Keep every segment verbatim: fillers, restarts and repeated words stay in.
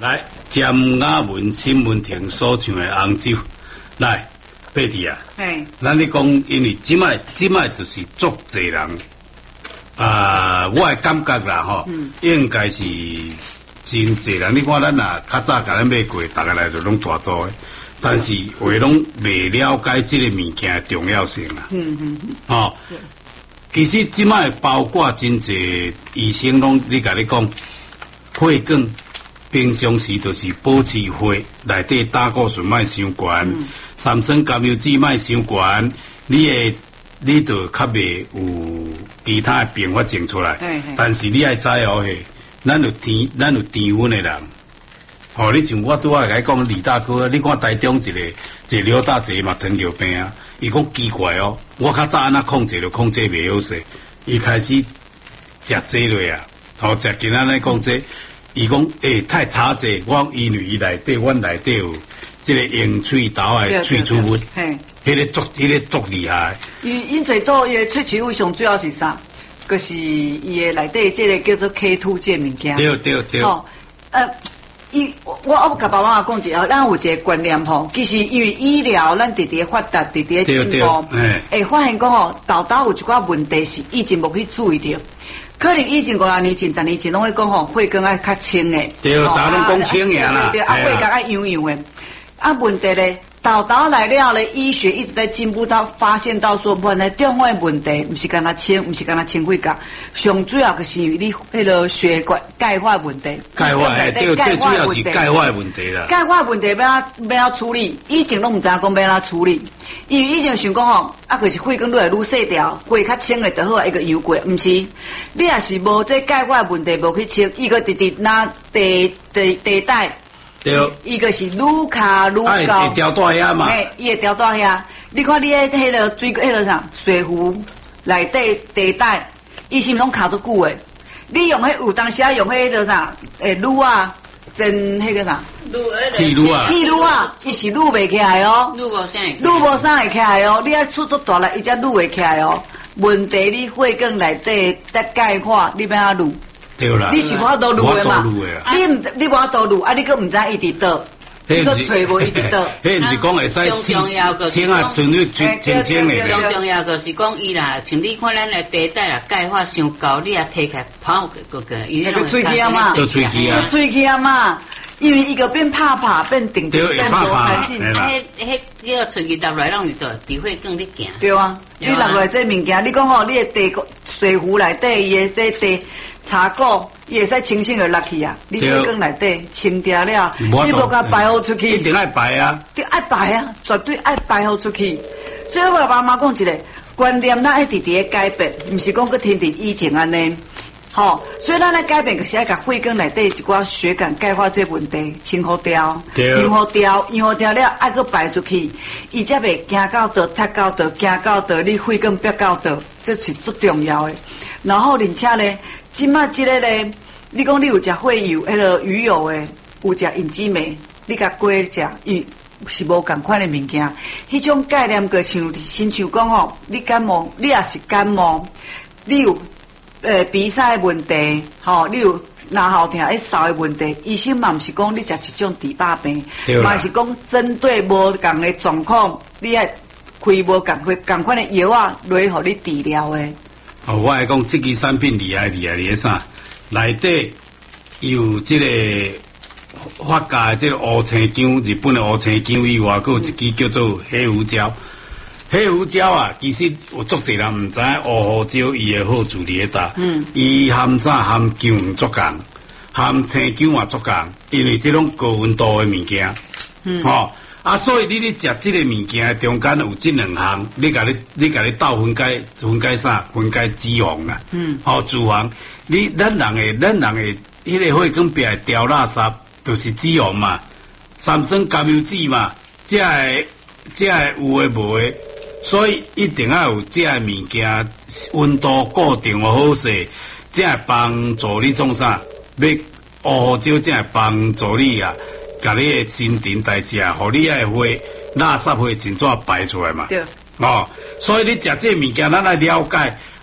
来，詹雅文新闻亭所唱的红酒，来，贝弟啊， 嘿， 咱咧讲，因为即摆即摆就是足侪人，啊、呃，我的感觉啦吼，嗯、应该是真侪人。你看咱啊，较早甲咱买过，大家来就拢大做的，但是话拢未了解即个物件的重要性啊。嗯嗯嗯。哦，其实即摆包括真侪医生拢你甲你讲，血管。平常时就是保持血内底胆固醇莫伤悬，嗯、三酸甘油酯莫伤悬，你的你就较袂有其他的并发症出来。嘿嘿但是你爱知哦嘿，咱有甜咱有甜分的人，吼、哦，你像我拄仔甲你讲李大哥，你看台中一个一个刘大姐嘛糖尿病啊，伊讲奇怪哦，我较早安那控制就控制袂好势，伊开始食这类啊，吼食今仔日讲这。伊讲诶太差者，我因为伊内底，阮内底有即个用喙豆的萃取物，嘿，迄个足，迄个足厉害。 因因最多伊个萃取物上主要是啥？就是伊个内底即个叫做 K 二 这物件。 对对对。 哦，呃，伊我我甲爸妈讲一下，咱有一个观念吼，其实因为医疗咱直直发达，直直进步，会发现讲吼，豆豆有一寡问题是以前无去注意到。可能以前五六年前、十年前拢会讲吼，血管爱较清诶， 对，大家拢讲清诶啦， 对，啊，血管爱痒痒诶。啊，问题咧，豆豆来了咧，医学一直在进步到发现到说，原来重要问题毋是干那清，毋是干那清血管，上主要就是因为你迄个血管钙化问题。 钙化诶，对，最主要是钙化问题啦。 钙化问题要怎要怎处理？以前拢毋知影讲要怎处理。因为以前想讲吼，啊，就是血管愈来愈细条，血较清诶就好，一个油过，毋是？你若是无这钙化问题无去清，伊个直直拿地地地带， 对， 伊个是愈卡愈高， 会掉大遐嘛， 嘿，伊会掉大遐。你看你迄迄个水迄个啥水壶内底地带，伊是毋拢卡足久诶？你用迄有当时啊用迄个啥诶撸啊。真迄个啥？ 铁路啊， 铁路啊，伊是撸袂起来哦， 撸无啥， 撸无啥会起来哦。你爱出足大力，伊才撸会起来哦。问题你血管内底在钙化，你要怎撸？ 对啦， 你是无法度撸的嘛？你唔你无法度撸，啊，你佫唔知伊伫倒，你佫揣无伊伫倒。 迄毋是讲会使清清啊，纯粹清清清的。 最重要个是讲伊啦，像你看咱的地带啦，钙化伤高，你啊摕起来泡个个，伊迄种喙齿啊嘛， 就喙齿啊， 喙齿啊嘛。因为伊个变拍拍变定定变无弹性， 啊，迄迄迄个喙齿落来拢是着伫血管咧行。 对啊，你落来这物件，你讲吼，你的地水壶内底伊的这地茶果，伊会使清清的落去啊。你血管内底清掉了，你无甲排好出去， 一定爱排啊， 你爱排啊，绝对爱排好出去。所以我爸妈讲一个观念，咱爱直直咧改变，毋是讲佮天地以前安尼。好，所以咱咧改变就是爱甲血管内底一寡血管钙化这问题清好掉，养好掉，养好掉了爱佮排出去，伊才袂行到倒、踢到倒、行到倒，你血管逼到倒，这是最重要的。然后而且咧，即马即个咧，你讲你有食血油，迄个鱼油诶，有食银子梅，你甲过食，伊是无共款的物件。迄种概念个像，亲像讲吼，你感冒，你也是感冒，你有。诶，鼻塞问题，吼、哦，你有哪喉痛、一扫的问题，医生嘛毋是讲你食一种治百病，嘛是讲针对无共的状况，你爱开无共款共款的药啊，来互你治疗的。 哦，我来讲，这支产品厉害厉害厉害啥？内底有这个发家的这个乌青姜，日本的乌青姜以外，还有一支叫做黑胡椒。黑胡椒啊，其实有足侪人毋知影乌胡椒伊的好处伫倒。嗯，伊含啥含姜足共，含青姜也足共，因为这种高温度的物件。嗯，吼、哦、啊，所以你咧食这个物件中间有这两项，你甲你你甲你倒分解分解啥？分解脂肪啦。嗯，吼、哦、脂肪，你咱人的咱人的迄个血管壁的掉垃圾，就是脂肪嘛，三酸甘油酯嘛，这个这个有诶无诶。所以一定要有这个物件，温度固定好好势，才会帮助你创啥？要乌胡椒才会帮助你啊，甲你的新陈代谢啊，互你的血垃圾血真怎排出来嘛？对。哦，所以你食这物件，咱来了解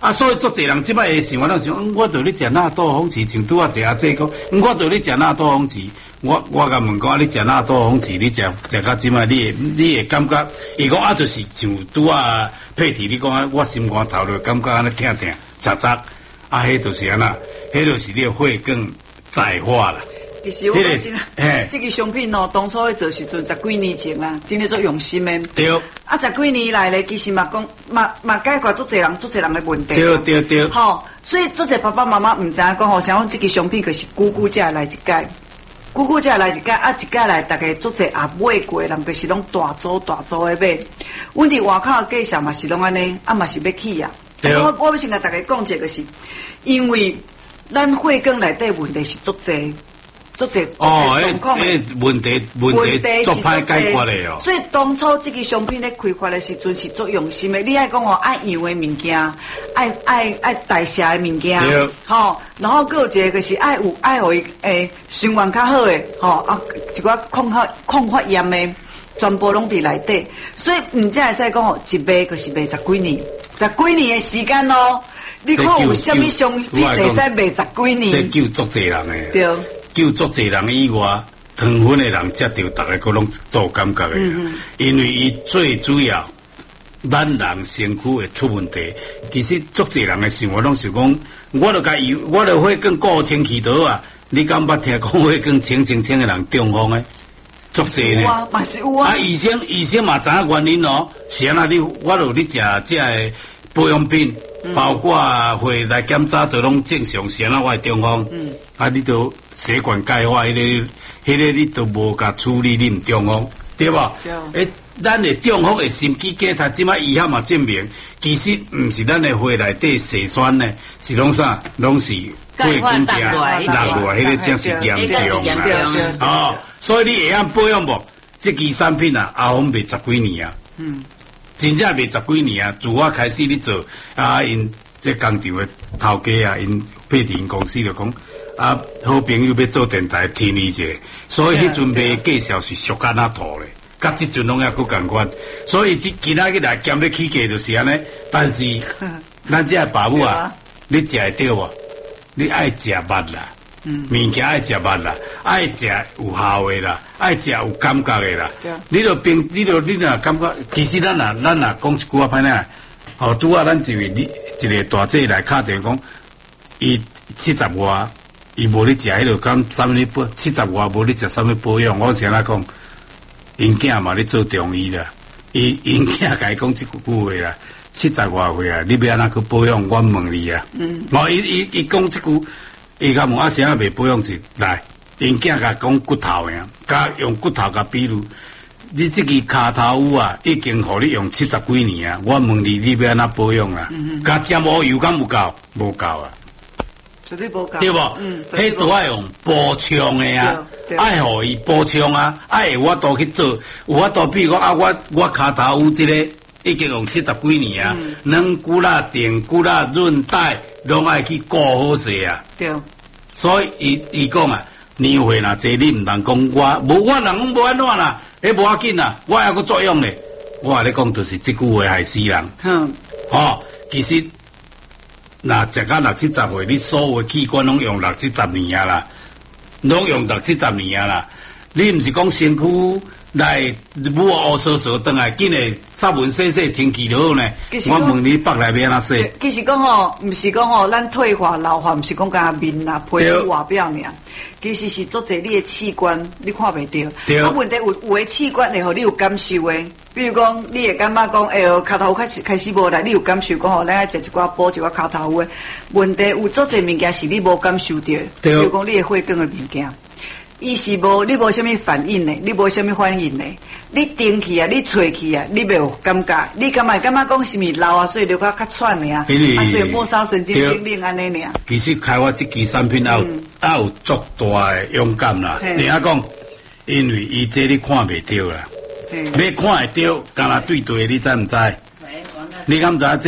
啊，所以足侪人即摆会想，我拢想，嗯，我着咧食纳豆风池，像拄啊一阿姐讲，嗯，我着咧食纳豆风池，我我甲问讲，你食纳豆风池，你食食到即摆，你会你会感觉，伊讲啊，就是像拄啊佩蒂，你讲啊，我心肝头就感觉安尼疼疼、扎扎，啊，迄就是安那，迄就是你血更在化啦。 其实我讲真啊，这个商品哦，当初咧做时阵十几年前啦，真诶做用心诶。 对。 啊，十几年来咧，其实嘛讲嘛嘛解决足侪人足侪人诶问题。 对对对。 吼，所以足侪爸爸妈妈毋知影讲吼，像讲这个商品就是久久才来一届，久久才来一届，啊一届来大概足侪也买过，人就是拢大组大组诶买。阮伫外口介绍嘛是拢安尼，啊嘛是要起啊。对。我我要先甲大家讲一个，就是因为咱血管内底问题是足侪。 哦，诶，诶，问题问题足歹解决的哦。 所以当初这个商品咧开发的时阵是足用心的。你爱讲哦，爱样的物件，爱爱爱代谢的物件，吼，然后佫有一个就是爱有爱互伊诶循环较好的，吼啊一寡抗发抗发炎的，全部拢伫内底。所以毋才会使讲哦，一卖就是卖十几年，十几年的时间咯。你看有啥物商品会使卖十几年？ 这救足侪人诶。 对。 救足侪人以外，糖分的人才着大家个拢做感觉的，嗯、因为伊最主要，咱人身躯会出问题。其实足侪人的想法拢是讲，我著甲伊，我著会更过清气道啊。你敢捌听讲会更清清清的人中风诶？足侪呢。 哇，嘛是有啊。 啊，医生医生嘛知影原因哦。是安那你我著你食这个保养品。嗯、包括会来检查都拢正常，是安那我会中风。嗯，啊，你都血管钙化，迄、那个、迄个你都无甲处理，你唔中风，对吧？对。诶，咱的中风的心肌梗塞，即摆医学嘛证明，其实唔是咱的血内底血栓呢，是拢啥？拢是血管壁落来，迄个才是严重啦。哦，所以你会晓保养无？这支产品啊，阿红卖十几年啊。嗯。真正卖十几年啊！自我开始咧做啊，因这工厂的头家啊，因配电公司就讲啊，好朋友要做电台听伊者，所以迄阵卖介绍是俗干那土咧，甲即阵拢还佫共款，所以即今仔日来减要起价就是安尼。但是咱这爸母啊，你食会到无？你爱食肉啦。嗯，物件爱食肉啦，爱食有效的啦，爱食有感觉的啦。对。你著平，你著你若感觉，其实咱若咱若讲一句话歹呢，哦，拄啊，咱一位你一个大姐来敲电话讲，伊七十外，伊无咧食迄落讲啥物保，七十外无咧食啥物保养，我是安那讲，因囝嘛咧做中医啦，伊因囝甲伊讲即句话啦，七十外岁啊，你要安那去保养，我问你啊。嗯。无伊伊伊讲即句。伊甲问啊，谁啊袂保养是来？因囝甲讲骨头呀，甲用骨头甲比如，你这个骹头污啊，已经互你用七十几年啊。我问你，你要安怎保养啦？甲食无油敢有够？无够啊！ 绝对无够， 对无？嗯，迄都爱用补充的啊，爱互伊补充啊，爱有法度去做，有法度比如讲啊，我我骹头污这个已经用七十几年啊，软骨啦、电骨啦、韧带。拢爱去顾好势啊！对，所以伊伊讲啊，年岁若济，你毋通讲我，无我人讲无安怎啦，迄无要紧啦，我还佫作用咧。我话你讲，就是即句话害死人。嗯，哦，其实若食到六七十岁，你所有器官拢用六七十年啊啦，拢用六七十年啊啦。你毋是讲身躯来母乌扫扫转来，紧诶插文洗洗清气就好呢。我问你北内要安怎洗？ 其实讲吼，毋是讲吼，咱退化老化，毋是讲甲面啊皮肤外表尔。其实是做侪你诶器官，你看袂到。对。啊，问题有有诶器官会互你有感受诶，比如讲，你会感觉讲，哎哟，骹头开始开始无力，你有感受讲吼，咱爱食一寡补一寡骹头诶。问题有做侪物件是你无感受到，比如讲你会血管诶物件。伊是无，你无啥物反应呢？你无啥物反应呢？你顶去啊，你吹去啊，你袂有感觉。你感觉感觉讲是咪老啊，所以就较较喘尔啊，啊，所以末梢神经顶顶安尼尔。 其实开发这支产品也有也有足大诶勇敢啦。听讲，因为伊这你看袂到啦，要看会到，敢若对对，你知毋知？你敢知这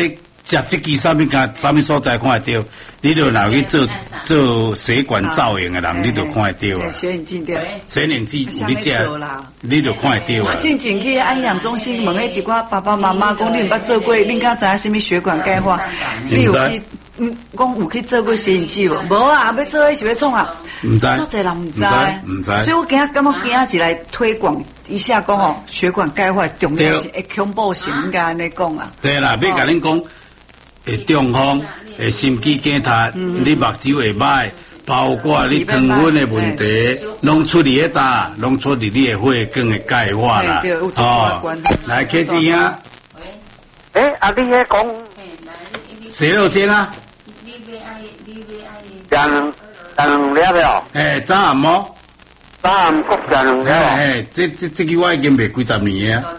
食这支啥物干啥物所在看得到，你就若去做做血管造影的人，你就看得到啊。 显影剂对， 显影剂有你食，你就看得到啊。 进前去安养中心问迄一寡爸爸妈妈讲，你毋捌做过，恁敢知影什么血管钙化？你有去？嗯，讲有去做过显影剂无？无啊，要做迄是要创啊？ 唔知， 做侪人唔知， 唔知。 所以我今感觉今仔日来推广一下，讲哦，血管钙化重要性、会恐怖性，应该安尼讲啊。 对啦，要甲恁讲。会中风，会心肌梗塌，嗯、你目睭会歹，包括你糖分的问题，拢出伫迄搭，拢出伫你的血管的钙化啦。哦，来，客气啊。 喂。诶，啊，你迄讲， 谁落先啊？ 两两粒了。 诶，早暗么？ 早暗国两粒。 诶，这这这句我已经卖几十年啊。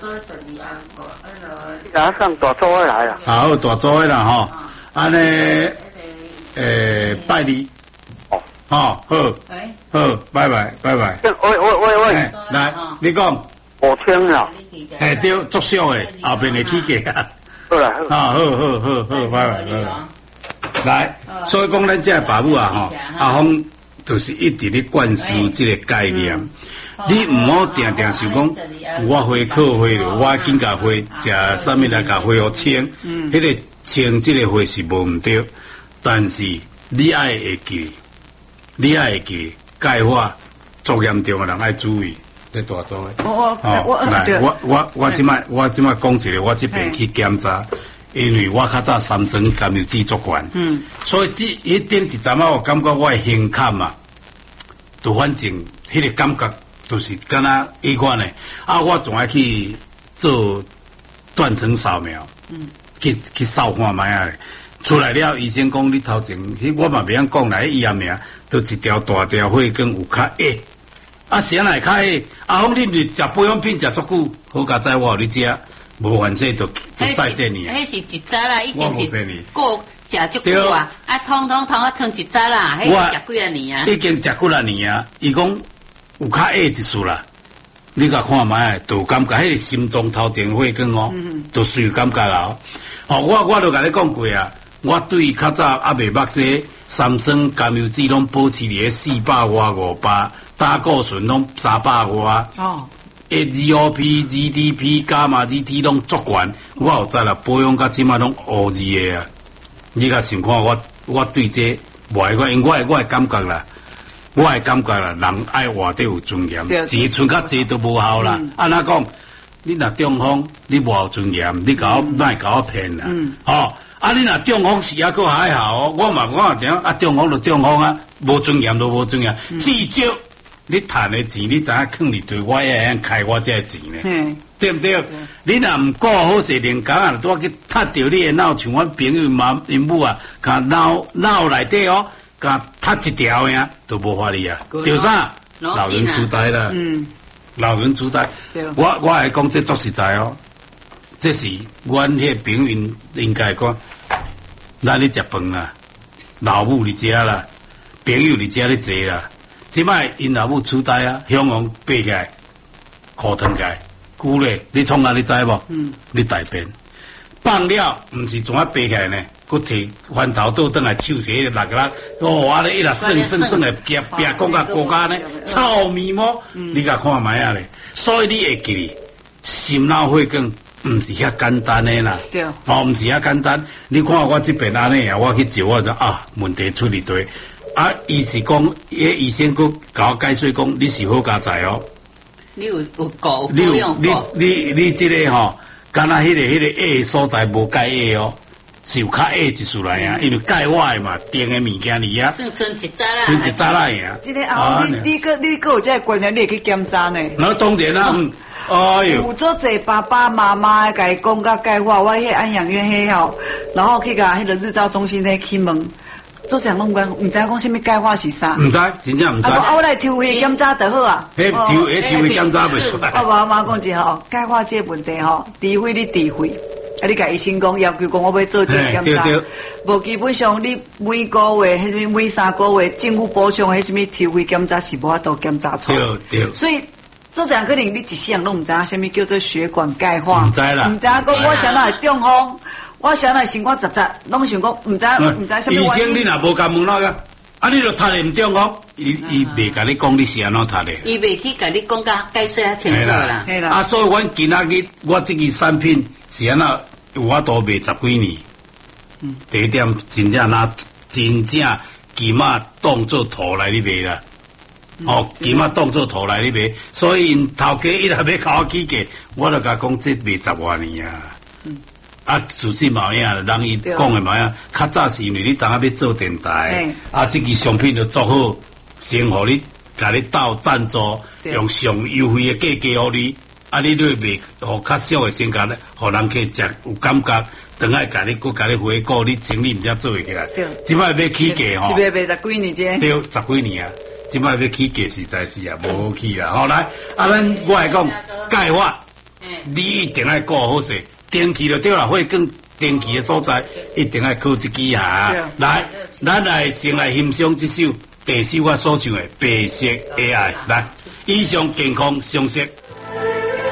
啊，上大组的来啦。 好，大组的啦吼，安尼，诶，拜你。哦。好，好，好，拜拜，拜拜。 喂喂喂喂， 来，你讲。 我听了。 诶，对，足少的，后边的起价。 好啦， 好。好好好好，拜拜拜拜。来，所以讲咱这爸母啊吼，阿峰就是一直咧灌输这个概念。你唔好定定想讲，我花靠花了，我紧甲花食啥物来甲花互清，嗯，迄个清这个花是无毋对，但是你爱会记，你爱会记钙化足严重的人爱注意，咧大组的。 我我我来，我我我即摆我即摆讲一个，我这边去检查，因为我较早三酸甘油酯足悬，嗯，所以这一顶一阵啊，我感觉我的胸坎啊，就反正迄个感觉。就是敢若伊款的，啊，我仲爱去做断层扫描，嗯，去去扫看卖啊，出来了，医生讲你头前，迄我嘛袂晓讲啦，迄医院名，都一条大条血管有较矮，啊，谁来较矮？啊，讲你食保养品食足久，好佳哉我互你食，无反正就就再见你。 迄是一早啦，已经是过食足久啊，啊，通通通啊，剩一早啦，迄食几啊年啊？ 已经食几啊年啊，伊讲。有较矮一丝啦，你甲看卖，就感觉迄个心脏头前血管哦，就随感觉啊。哦，我我都甲你讲过啊，我对较早还袂捌这三酸甘油酯拢保持伫个四百外五百，胆固醇拢三百外。哦 ，G O P、G D P、伽马 G T 拢足悬，我有知啦，保养到即马拢乌字的啊。你甲想看我，我对这无爱看，因为我我会感觉啦。我会感觉啦，人爱活得有尊严，钱存较济都无效啦。安怎讲？你若中风，你无有尊严，你甲我莫甲我骗啦。吼，啊，你若中风是还佫还好哦，我嘛我嘛听啊，中风就中风啊，无尊严都无尊严。至少你赚的钱，你知影囥伫对我会晓开我这钱呢？对不对？你若唔顾好势，连工啊，都去踢着你的脑，像阮朋友妈因母啊，甲脑脑内底哦。甲踢一条呀，都无法力啊！对啥？老人痴呆啦，嗯，老人痴呆。我我来讲这足实在哦，这是阮迄朋友应该讲，咱咧食饭啦，老母伫遮啦，朋友伫遮咧坐啦。即摆因老母痴呆啊，向往爬起来，裤脱起来，久咧，你创啊？你知无？嗯，你大便放了，毋是怎啊爬起来呢？佮摕翻头倒转来手摕六个啦，哦，啊咧一直算算算来夹夹讲甲国家呢，臭咪毛，你甲看卖啊咧，所以你会记，心脑血管毋是遐简单的啦，对，哦，毋是遐简单。你看我这边安尼啊，我去照我就啊，问题出伫堆，啊，伊是讲，迄医生佮甲我解说讲，你是好佳哉哦， 你有有顾有用你你你这个吼，敢若迄个迄个矮所在无钙矮哦。是有较矮一丝来啊，因为钙化的嘛，定的物件哩啊， 算存一早啦， 存一早啦呀。 今天啊，你你个你个有这个观念，你会去检查呢？ 那当然啦，嗯，哎呦， 有做侪爸爸妈妈甲伊讲甲钙化，我迄安养院迄吼，然后去甲迄个日照中心咧去问，做啥拢管，毋知讲什么钙化是啥？ 毋知，真正毋知。 啊，我来抽血检查就好啊。 迄抽迄抽血检查袂出来。 我妈妈讲一吼，钙化这问题吼，除非你智慧。啊！你甲医生讲要求讲，我要做这个检查，无基本上你每个月、迄什每三个月政府补偿迄什么抽血检查是无法度检查出。对对。所以做这样可能你一世人拢毋知影什么叫做血管钙化， 毋知啦， 毋知影讲我想到中风， 我想来生活杂杂，拢想讲唔知唔知什么医生你原因。 若无甲问那个，啊你著读得唔中讲，伊伊袂甲你讲你是安怎读的。 伊袂去甲你讲甲解说较清楚啦。 嘿啦啊，所以阮今仔日我这个产品是安那，我都卖十几年。 嗯， 第一点真正拿真正金仔当做土来咧卖啦。哦，金仔当做土来咧卖，所以因头家伊若要甲我起价，我就甲讲这卖十外年啊。 嗯。 啊，事实嘛样，人伊讲的嘛样，较早是因为你当下要做电台，啊，这个商品就做好，先互你，甲你斗赞助，用上优惠的价格互你，啊，你都卖，互较俗的性价咧，互人去食有感觉，等下甲你，佮甲你回顾，你生意毋才做会起来。对，即摆要起价吼， 一卖卖十几年啫。 对，十几年啊，即摆要起价实在是啊，无好起啦。好来，啊，咱我来讲钙化，你一定要顾好势。电器就对啦，会更电器的所在一定要靠一支啊！来，咱来先来欣赏这首第四我所唱的《白色的爱》。来，以上健康常识。